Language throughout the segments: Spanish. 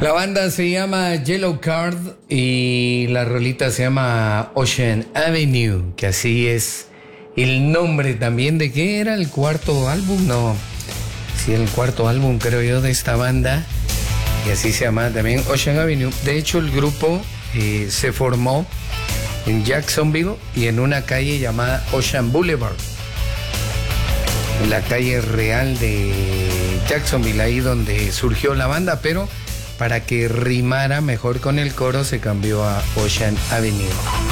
La banda se llama Yellow Card y la rolita se llama Ocean Avenue, que así es el nombre también. ¿De qué era el cuarto álbum? No, sí, el cuarto álbum creo yo de esta banda, y así se llama también, Ocean Avenue. De hecho el grupo se formó en Jacksonville y en una calle llamada Ocean Boulevard, en la calle real de Jacksonville, ahí donde surgió la banda, pero para que rimara mejor con el coro se cambió a Ocean Avenue.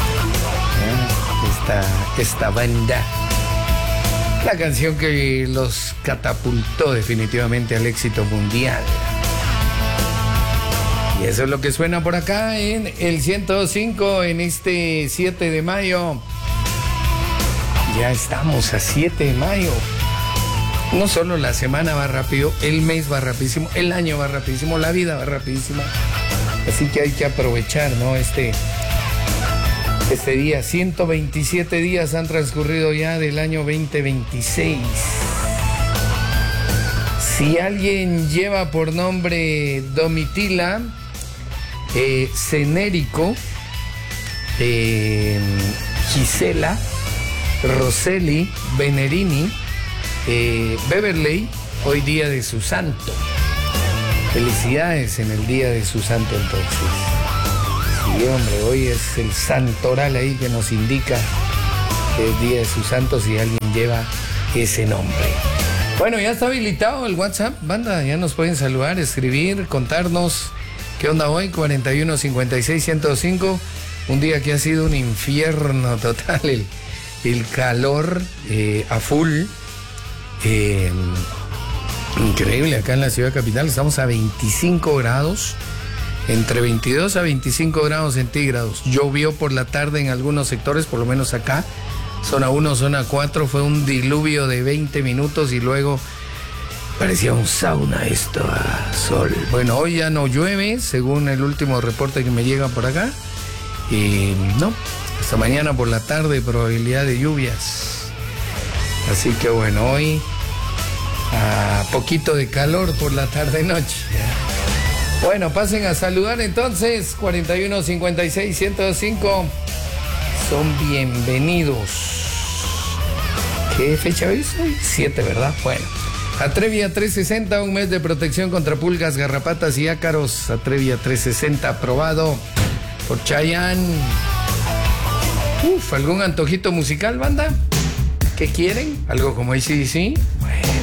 Esta banda, la canción que los catapultó definitivamente al éxito mundial. Y eso es lo que suena por acá en el 105 en este 7 de mayo. Ya estamos a 7 de mayo. No solo la semana va rápido, el mes va rapidísimo, el año va rapidísimo, la vida va rapidísima. Así que hay que aprovechar, ¿no? Este día. 127 días han transcurrido ya del año 2026. Si alguien lleva por nombre Domitila, Cenérico, Gisela, Roseli, Venerini, Beverly, hoy día de su santo. Felicidades en el día de su santo entonces. Sí, hombre, hoy es el santoral ahí que nos indica que es día de su santo si alguien lleva ese nombre. Bueno, ya está habilitado el WhatsApp, banda, ya nos pueden saludar, escribir, contarnos qué onda hoy, 41 56 105, un día que ha sido un infierno total, el calor a full. Increíble, acá en la ciudad capital estamos a 25 grados, entre 22 a 25 grados centígrados. Llovió por la tarde en algunos sectores, por lo menos acá, zona 1, zona 4, fue un diluvio de 20 minutos y luego parecía un sauna esto a sol. Bueno, hoy ya no llueve, según el último reporte que me llega por acá, y no, hasta mañana por la tarde probabilidad de lluvias. Así que bueno, hoy a poquito de calor por la tarde-noche. Bueno, pasen a saludar entonces, 41 56 105. Son bienvenidos. ¿Qué fecha es hoy? 7, ¿verdad? Bueno. Atrevia 360, un mes de protección contra pulgas, garrapatas y ácaros. Atrevia 360, aprobado por Chayanne. ¿Algún antojito musical, banda? ¿Qué quieren? ¿Algo como AC/DC? Bueno.